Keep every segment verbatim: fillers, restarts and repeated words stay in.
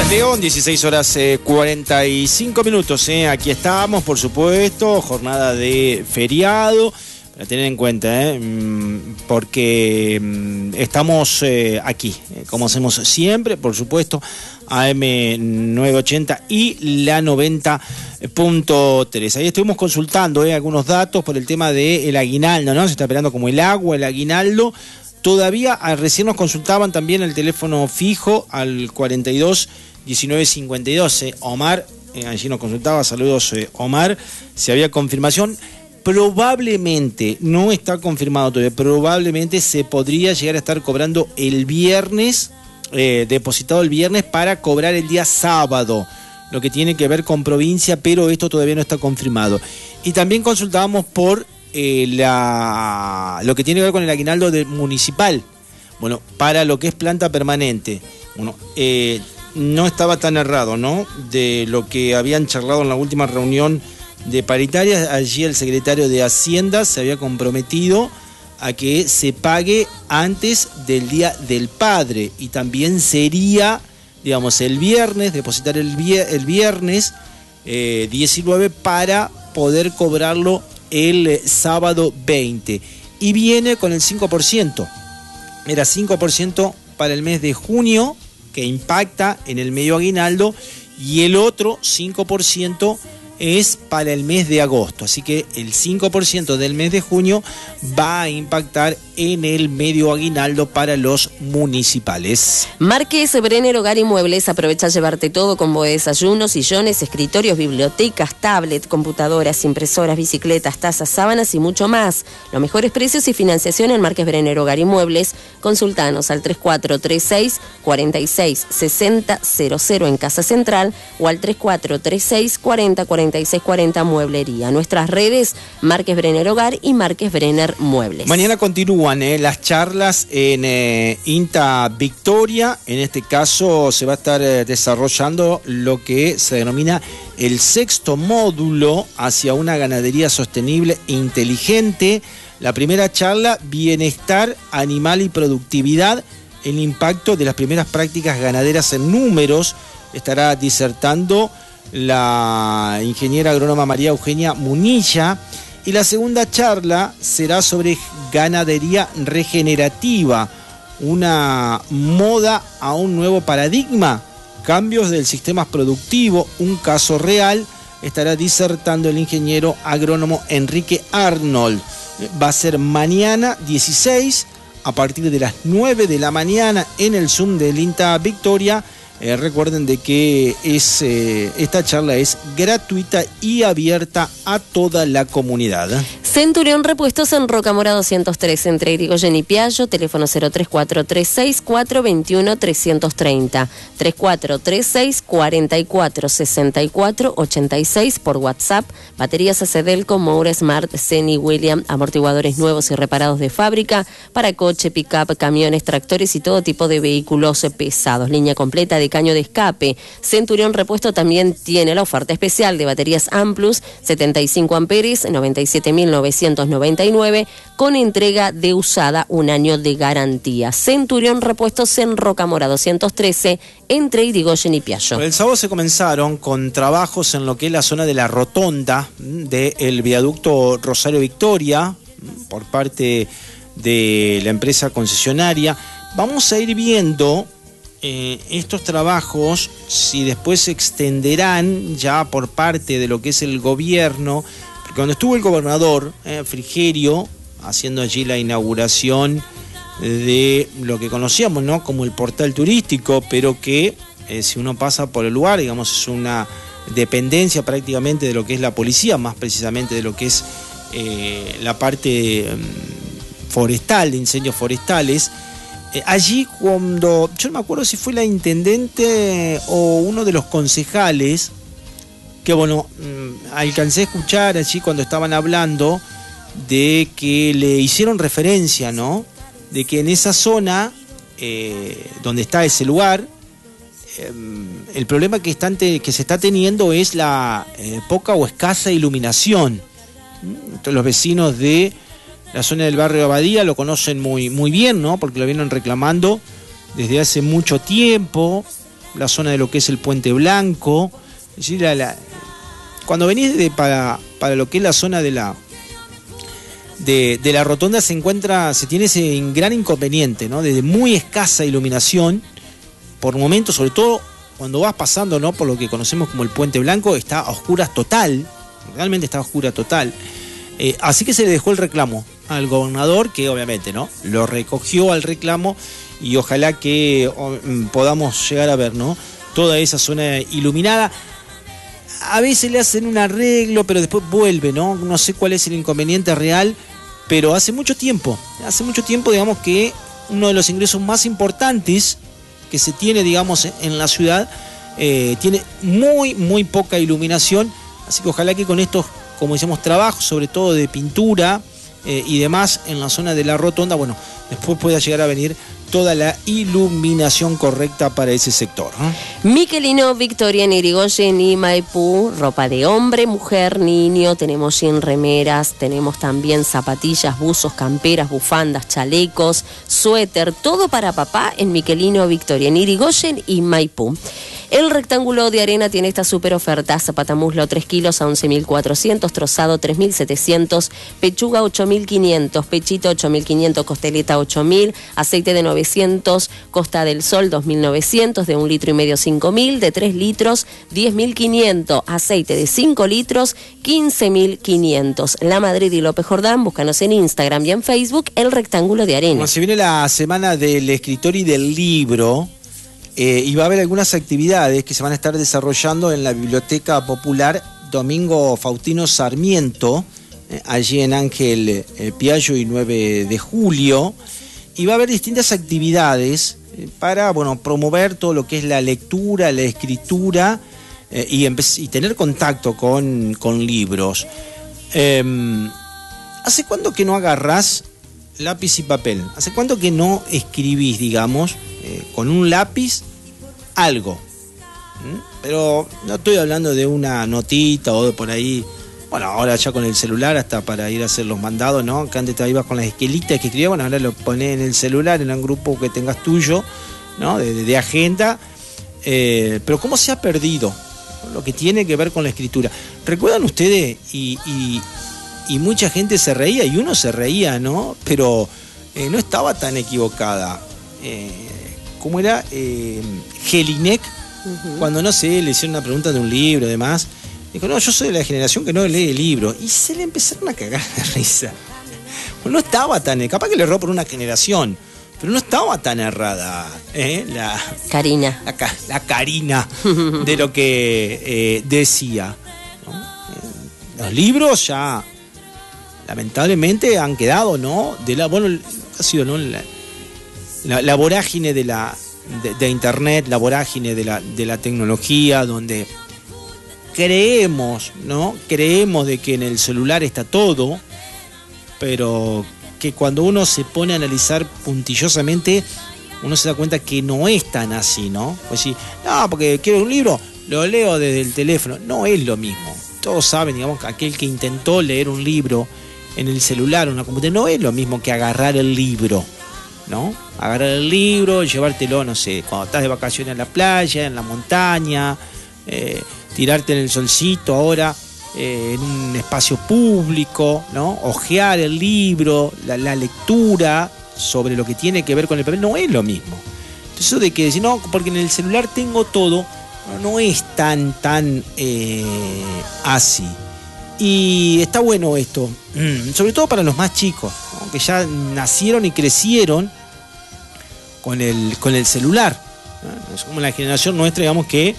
León, dieciséis horas eh, cuarenta y cinco minutos. Eh. Aquí estamos, por supuesto, jornada de feriado. Para tener en cuenta, eh, porque estamos eh, aquí, eh, como hacemos siempre, por supuesto, A M novecientos ochenta y la noventa punto tres. Ahí estuvimos consultando eh, algunos datos por el tema del aguinaldo, ¿no? Se está esperando como el agua, el aguinaldo. Todavía recién nos consultaban también el teléfono fijo al cuarenta y dos diecinueve cincuenta y dos. Eh. Omar, eh, allí nos consultaba, saludos eh, Omar, si había confirmación. Probablemente, no está confirmado todavía, probablemente se podría llegar a estar cobrando el viernes, eh, depositado el viernes para cobrar el día sábado, lo que tiene que ver con provincia, pero esto todavía no está confirmado. Y también consultábamos por eh, la, lo que tiene que ver con el aguinaldo de municipal, bueno, para lo que es planta permanente. Bueno, eh, no estaba tan errado, ¿no? De lo que habían charlado en la última reunión de paritarias. Allí el secretario de Hacienda se había comprometido a que se pague antes del Día del Padre, y también sería, digamos, el viernes, depositar el, el viernes eh, diecinueve para poder cobrarlo el eh, sábado veinte, y viene con el cinco por ciento. Era cinco por ciento para el mes de junio, que impacta en el medio aguinaldo, y el otro cinco por ciento es para el mes de agosto, así que el cinco por ciento del mes de junio va a impactar en el medio aguinaldo para los municipales. Márquez Brenner Hogar y Muebles aprovecha a llevarte todo: combo de desayunos, sillones, escritorios, bibliotecas, tablet, computadoras, impresoras, bicicletas, tazas, sábanas y mucho más. Los mejores precios y financiación en Márquez Brenner Hogar y Muebles. Consultanos al tres cuatro tres seis, cuatro seis seis cero cero cero en Casa Central o al tres cuatro tres seis, cuatro cero cuatro seis cuatro cero Mueblería. Nuestras redes: Márquez Brenner Hogar y Márquez Brenner Muebles. Mañana continúan eh, las charlas en eh, INTA Victoria. En este caso se va a estar eh, desarrollando lo que se denomina el sexto módulo hacia una ganadería sostenible e inteligente. La primera charla: bienestar animal y productividad, el impacto de las primeras prácticas ganaderas en números. Estará disertando la ingeniera agrónoma María Eugenia Munilla. Y la segunda charla será sobre ganadería regenerativa, una moda a un nuevo paradigma, cambios del sistema productivo, un caso real. Estará disertando el ingeniero agrónomo Enrique Arnold. Va a ser mañana dieciséis a partir de las nueve de la mañana en el Zoom del INTA Victoria. Eh, recuerden de que es, eh, esta charla es gratuita y abierta a toda la comunidad. Centurión Repuestos en Rocamora doscientos tres, entre Irigoyen y Piaggio, teléfono cero tres cuatro tres seis, cuatro dos uno, tres tres cero, tres cuatro tres seis, cuatro cuatro seis cuatro ocho seis por WhatsApp. Baterías Acedelco, Moura, Smart, Seni, William, amortiguadores nuevos y reparados de fábrica para coche, pick-up, camiones, tractores y todo tipo de vehículos pesados. Línea completa de caño de escape. Centurión Repuesto también tiene la oferta especial de baterías Amplus setenta y cinco amperes, noventa y siete mil novecientos noventa y nueve, con entrega de usada, un año de garantía. Centurión Repuestos en Rocamora doscientos trece, entre Irigoyen y Piaggio. El sábado se comenzaron con trabajos en lo que es la zona de la rotonda del viaducto Rosario Victoria por parte de la empresa concesionaria. Vamos a ir viendo Eh, estos trabajos, si después se extenderán ya por parte de lo que es el gobierno, porque cuando estuvo el gobernador eh, Frigerio haciendo allí la inauguración de lo que conocíamos, ¿no?, como el portal turístico, pero que eh, si uno pasa por el lugar, digamos, es una dependencia prácticamente de lo que es la policía, más precisamente de lo que es eh, la parte eh, forestal, de incendios forestales. Eh, allí cuando, yo no me acuerdo si fue la intendente o uno de los concejales, que bueno, mmm, alcancé a escuchar allí cuando estaban hablando de que le hicieron referencia, ¿no?, de que en esa zona, eh, donde está ese lugar, eh, el problema que, están te, que se está teniendo es la eh, poca o escasa iluminación. Entonces los vecinos de la zona del barrio Abadía lo conocen muy, muy bien, ¿no?, porque lo vienen reclamando desde hace mucho tiempo. la zona de lo que es el Puente Blanco. Es decir, la, la, cuando venís de, para, para lo que es la zona de la de, de la rotonda se encuentra, se tiene ese gran inconveniente, ¿no? De muy escasa iluminación, por momentos, sobre todo cuando vas pasando, ¿no? Por lo que conocemos como el Puente Blanco, está a oscuras total, realmente está a oscura total. Eh, así que se le dejó el reclamo al gobernador, que obviamente, ¿no? Lo recogió al reclamo y ojalá que oh, podamos llegar a ver, ¿no? Toda esa zona iluminada. A veces le hacen un arreglo, pero después vuelve, ¿no? No sé cuál es el inconveniente real, pero hace mucho tiempo, hace mucho tiempo, digamos, que uno de los ingresos más importantes que se tiene, digamos, en la ciudad, eh, tiene muy, muy poca iluminación. Así que ojalá que con estos, como decíamos, trabajos, sobre todo de pintura eh, y demás en la zona de la rotonda, bueno, después pueda llegar a venir toda la iluminación correcta para ese sector, ¿eh? Miquelino, Victoria, en Irigoyen y Maipú, ropa de hombre, mujer, niño, tenemos jean, remeras, tenemos también zapatillas, buzos, camperas, bufandas, chalecos, suéter, todo para papá en Miquelino, Victoria, en Irigoyen y Maipú. El rectángulo de arena tiene esta super oferta: zapatamuslo tres kilos a once mil cuatrocientos, trozado tres mil setecientos, pechuga ocho mil quinientos, pechito ocho mil quinientos, costeleta ocho mil, aceite de novecientos, Costa del Sol dos mil novecientos, de un litro y medio cinco mil, de tres litros diez mil quinientos, aceite de cinco litros quince mil quinientos. La Madrid y López Jordán, búscanos en Instagram y en Facebook, El Rectángulo de Arena. Bueno, se viene la semana del escritor y del libro. Eh, y va a haber algunas actividades que se van a estar desarrollando en la Biblioteca Popular Domingo Faustino Sarmiento, eh, allí en Ángel eh, Piaggio y nueve de julio. Y va a haber distintas actividades eh, para, bueno, promover todo lo que es la lectura, la escritura eh, y, y tener contacto con, con libros. Eh, ¿Hace cuánto que no agarrás lápiz y papel? ¿Hace cuánto que no escribís, digamos, eh, con un lápiz algo? ¿Mm? Pero no estoy hablando de una notita o de por ahí. Bueno, ahora ya con el celular hasta para ir a hacer los mandados, ¿no? Que antes te ibas con las esquelitas que escribías, bueno, ahora lo pones en el celular, en un grupo que tengas tuyo, ¿no? De, de, de agenda. Eh, pero ¿cómo se ha perdido lo que tiene que ver con la escritura? ¿Recuerdan ustedes? Y, y, y mucha gente se reía, y uno se reía, ¿no? Pero eh, no estaba tan equivocada. Eh, ¿Cómo era? Eh, Jelinek, uh-huh. Cuando, no sé, le hicieron una pregunta de un libro y demás, dijo, no, yo soy de la generación que no lee el libro. Y se le empezaron a cagar de risa. Pues no estaba tan... Capaz que le erró por una generación, pero no estaba tan errada, ¿eh? La Karina. La, la Karina de lo que eh, decía, ¿no? Eh, los libros ya, lamentablemente, han quedado, ¿no? De la, bueno, ha sido, ¿no? La, la, la vorágine de la de, de internet, la vorágine de la, de la tecnología, donde creemos, ¿no? Creemos de que en el celular está todo, pero que cuando uno se pone a analizar puntillosamente, uno se da cuenta que no es tan así, ¿no? Pues sí, no, porque quiero un libro, lo leo desde el teléfono. No es lo mismo. Todos saben, digamos, que aquel que intentó leer un libro en el celular o en una computadora, no es lo mismo que agarrar el libro, ¿no? Agarrar el libro, llevártelo, no sé, cuando estás de vacaciones en la playa, en la montaña, eh, tirarte en el solcito ahora, eh, en un espacio público, ¿no? Ojear el libro, la, la lectura sobre lo que tiene que ver con el papel, no es lo mismo. Entonces, eso de que decir, no, porque en el celular tengo todo, no, no es tan, tan eh, así. Y está bueno esto, sobre todo para los más chicos, ¿no? Que ya nacieron y crecieron con el, con el celular, ¿no? Es como la generación nuestra, digamos, que eh,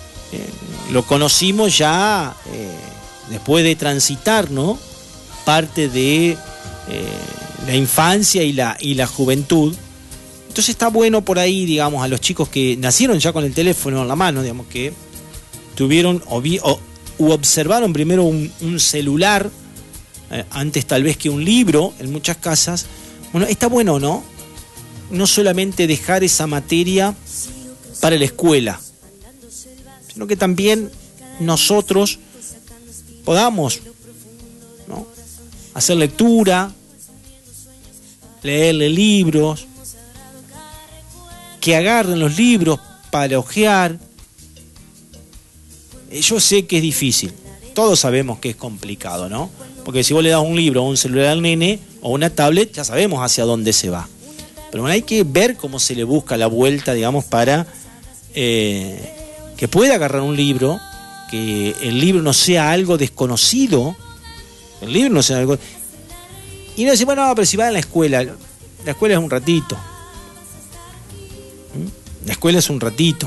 lo conocimos ya eh, después de transitar, ¿no? Parte de eh, la infancia y la, y la juventud. Entonces está bueno por ahí, digamos, a los chicos que nacieron ya con el teléfono en la mano, digamos, que tuvieron o, vi, o u observaron primero un, un celular, eh, antes tal vez que un libro en muchas casas. Bueno, está bueno, ¿no? No solamente dejar esa materia para la escuela, sino que también nosotros podamos, ¿no? Hacer lectura, leerle libros, que agarren los libros para ojear. Yo sé que es difícil, todos sabemos que es complicado, ¿no? Porque si vos le das un libro o un celular al nene o una tablet, ya sabemos hacia dónde se va. Pero bueno, hay que ver cómo se le busca la vuelta, digamos, para eh, que pueda agarrar un libro, que el libro no sea algo desconocido, el libro no sea algo... Y no decir, bueno, no, pero si va a la escuela, la escuela es un ratito. ¿Mm? La escuela es un ratito.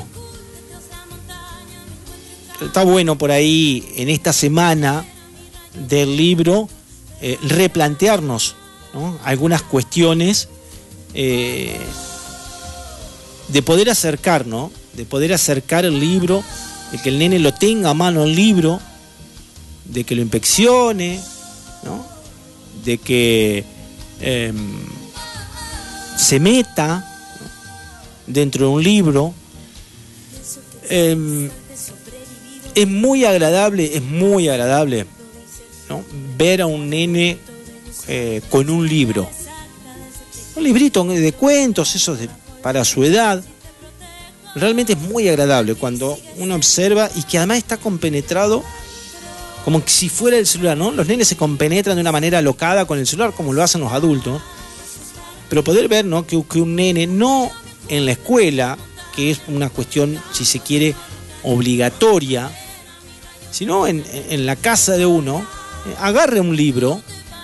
Está bueno por ahí, en esta semana del libro, eh, replantearnos, ¿no?, algunas cuestiones eh, de poder acercar, ¿no? De poder acercar el libro, de que el nene lo tenga a mano el libro, de que lo inspeccione, ¿no?, de que eh, se meta, ¿no?, dentro de un libro. Eh, es muy agradable, es muy agradable, ¿no?, ver a un nene eh, con un libro, un librito de cuentos, esos de, para su edad. Realmente es muy agradable cuando uno observa, y que además está compenetrado como si fuera el celular, ¿no? Los nenes se compenetran de una manera alocada con el celular, como lo hacen los adultos. Pero poder ver, ¿no?, que, que un nene, no en la escuela, que es una cuestión, si se quiere, obligatoria, sino en, en la casa de uno, eh, agarre un libro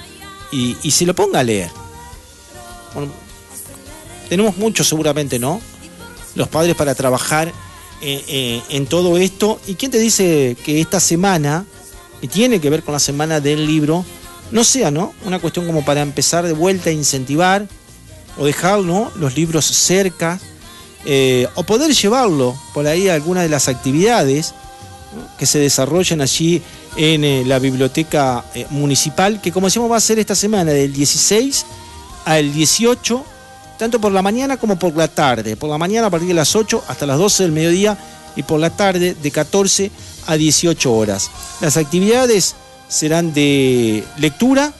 y, y se lo ponga a leer. Bueno, tenemos mucho seguramente, ¿no?, los padres para trabajar eh, eh, en todo esto. ¿Y quién te dice que esta semana, y tiene que ver con la semana del libro, no sea, ¿no?, una cuestión como para empezar de vuelta a incentivar o dejar, ¿no?, los libros cerca, eh, o poder llevarlo por ahí a alguna de las actividades, ¿no?, que se desarrollan allí en eh, la biblioteca eh, municipal, que como decimos va a ser esta semana del dieciséis al dieciocho, tanto por la mañana como por la tarde. Por la mañana a partir de las ocho hasta las doce del mediodía, y por la tarde de catorce a dieciocho horas. Las actividades serán de lectura,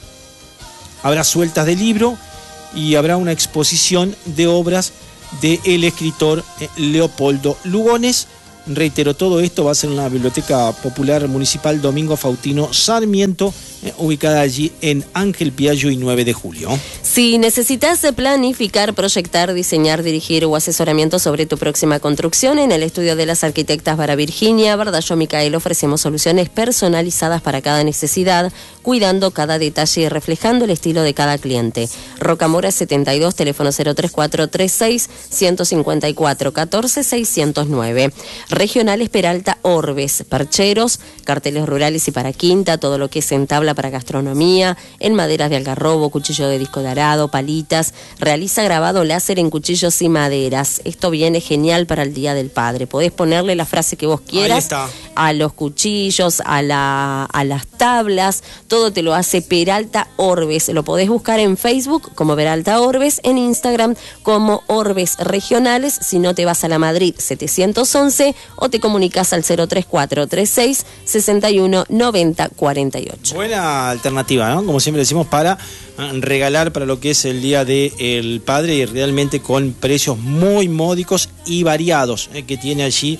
habrá sueltas de libro y habrá una exposición de obras del escritor Leopoldo Lugones. Reitero, todo esto va a ser en la Biblioteca Popular Municipal Domingo Faustino Sarmiento, eh, ubicada allí en Ángel Piaggio y nueve de julio. Si necesitas planificar, proyectar, diseñar, dirigir o asesoramiento sobre tu próxima construcción, en el estudio de las arquitectas Vara Virginia, Verdallo Micael, ofrecemos soluciones personalizadas para cada necesidad, cuidando cada detalle y reflejando el estilo de cada cliente. Rocamora setenta y dos, teléfono cero tres cuatro tres seis, uno cinco cuatro, uno cuatro seis cero nueve. Regionales Peralta Orbes, percheros, carteles rurales y para quinta, todo lo que es en tabla para gastronomía, en maderas de algarrobo, cuchillo de disco de arado, palitas. Realiza grabado láser en cuchillos y maderas. Esto viene genial para el Día del Padre. Podés ponerle la frase que vos quieras a los cuchillos, a, la, a las tablas, todo te lo hace Peralta Orbes. Lo podés buscar en Facebook como Peralta Orbes, en Instagram como Orbes Regionales. Si no, te vas a la Madrid setecientos once o te comunicas al cero tres cuatro tres seis, sesenta y uno, noventa, cuarenta y ocho. Buena alternativa, ¿no? Como siempre decimos, para regalar para lo que es el Día del Padre, y realmente con precios muy módicos y variados, eh, que tiene allí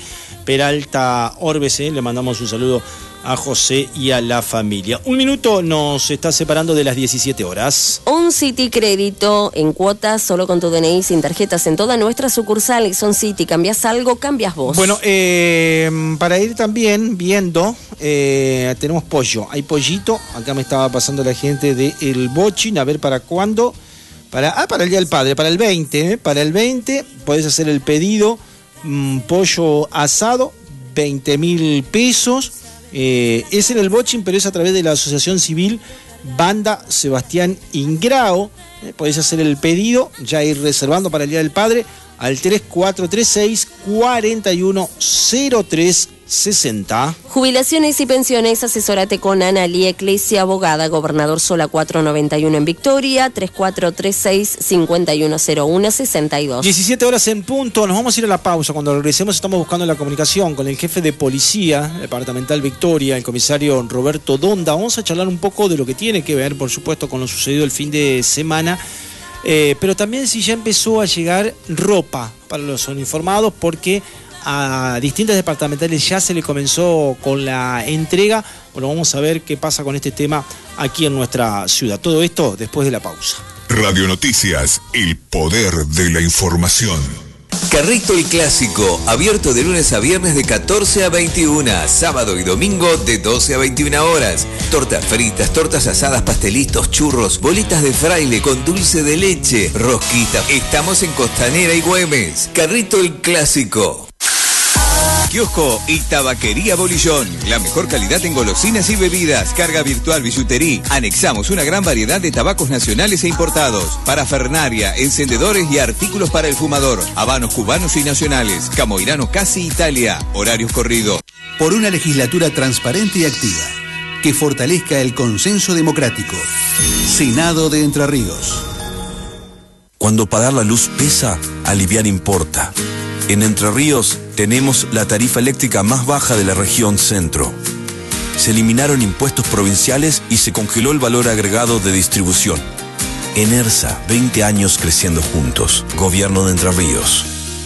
Peralta Orbes. Eh. Le mandamos un saludo a José y a la familia. Un minuto nos está separando de las diecisiete horas. On City Crédito en cuotas, solo con tu D N I, sin tarjetas, en toda nuestra sucursal. On City, cambias algo, cambias vos. Bueno, eh, para ir también viendo, eh, tenemos pollo. Hay pollito, acá me estaba pasando la gente de El Bochin, a ver para cuándo. Para, ah, para el Día del Padre, para el veinte, ¿eh? Para el veinte podés hacer el pedido, mmm, pollo asado, veinte mil pesos. Eh, es en El Bochin, pero es a través de la Asociación Civil Banda Sebastián Ingrao. Eh, podés hacer el pedido, ya ir reservando para el Día del Padre al tres cuatro tres seis, cuatro uno cero tres sesenta. Jubilaciones y pensiones, asesórate con Analí Eclesia, abogada, Gobernador Sola cuatrocientos noventa y uno en Victoria, tres cuatro tres seis, cinco uno cero uno, sesenta y dos. diecisiete horas en punto, nos vamos a ir a la pausa. Cuando regresemos estamos buscando la comunicación con el jefe de policía departamental Victoria, el comisario Roberto Donda. Vamos a charlar un poco de lo que tiene que ver, por supuesto, con lo sucedido el fin de semana. Eh, pero también si ya empezó a llegar ropa para los uniformados, porque a distintas departamentales ya se le comenzó con la entrega. Bueno, vamos a ver qué pasa con este tema aquí en nuestra ciudad. Todo esto después de la pausa. Radio Noticias, el poder de la información. Carrito el Clásico, abierto de lunes a viernes de catorce a veintiuna, sábado y domingo de doce a veintiuna horas. Tortas fritas, tortas asadas, pastelitos, churros, bolitas de fraile con dulce de leche, rosquita. Estamos en Costanera y Güemes. Carrito el Clásico. Kiosco y Tabaquería Bolillón. La mejor calidad en golosinas y bebidas. Carga virtual, billutería. Anexamos una gran variedad de tabacos nacionales e importados. Parafernaria, encendedores y artículos para el fumador. Habanos cubanos y nacionales. Camoirano Casi Italia. Horarios corridos. Por una legislatura transparente y activa que fortalezca el consenso democrático. Senado de Entre Ríos. Cuando pagar la luz pesa, aliviar importa. En Entre Ríos tenemos la tarifa eléctrica más baja de la región centro. Se eliminaron impuestos provinciales y se congeló el valor agregado de distribución. Enersa, veinte años creciendo juntos. Gobierno de Entre Ríos.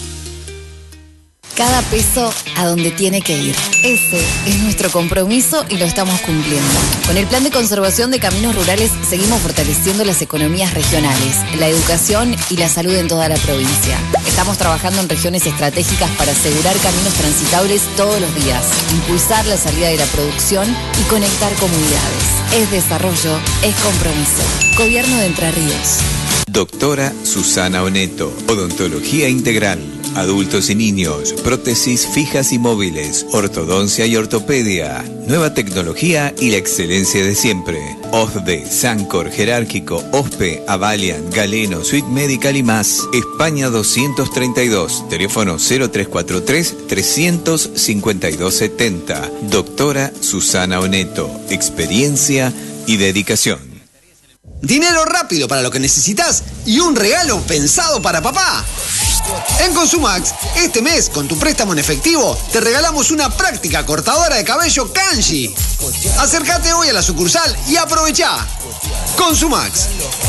Cada peso a donde tiene que ir. Ese es nuestro compromiso y lo estamos cumpliendo. Con el Plan de Conservación de Caminos Rurales seguimos fortaleciendo las economías regionales, la educación y la salud en toda la provincia. Estamos trabajando en regiones estratégicas para asegurar caminos transitables todos los días, impulsar la salida de la producción y conectar comunidades. Es desarrollo, es compromiso. Gobierno de Entre Ríos. Doctora Susana Oneto, Odontología Integral, adultos y niños, prótesis fijas y móviles, ortodoncia y ortopedia, nueva tecnología y la excelencia de siempre. O S D E, Sancor, Jerárquico, O S P E, Avalian, Galeno, Suite Medical y más. España doscientos treinta y dos, teléfono cero tres cuatro tres, tres cinco dos, siete cero. Doctora Susana Oneto, experiencia y dedicación. Dinero rápido para lo que necesitas y un regalo pensado para papá. En Consumax, este mes con tu préstamo en efectivo te regalamos una práctica cortadora de cabello Kanji. Acércate hoy a la sucursal y aprovecha. Consumax.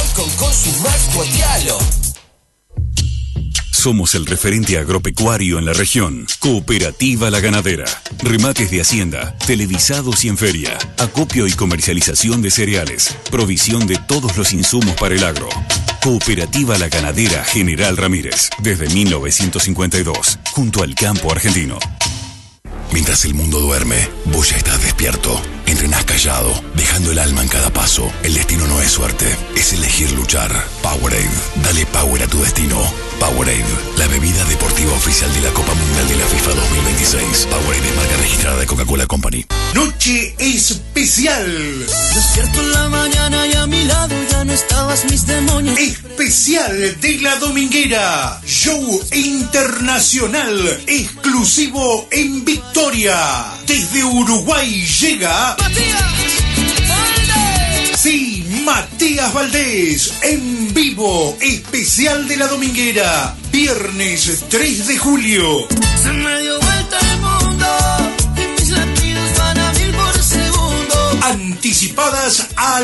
Somos el referente agropecuario en la región. Cooperativa La Ganadera. Remates de hacienda, televisados y en feria. Acopio y comercialización de cereales. Provisión de todos los insumos para el agro. Cooperativa La Ganadera General Ramírez. Desde mil novecientos cincuenta y dos. Junto al campo argentino. Mientras el mundo duerme, vos ya estás despierto. Entrenás callado, dejando el alma en cada paso. El destino no es suerte, es elegir luchar. Powerade, dale power a tu destino. Powerade, la bebida deportiva oficial de la Copa Mundial de la FIFA dos mil veintiséis. Powerade es marca registrada de Coca-Cola Company. Noche especial. Despierto en la mañana y a mi lado ya no estabas, mis demonios. Especial de La Dominguera. Show internacional exclusivo en Victoria. Desde Uruguay llega Matías Valdés. Sí, Matías Valdés en vivo. Especial de La Dominguera. Viernes tres de julio. Se me dio vuelta el mundo y mis latidos van a mil por segundo. Anticipadas a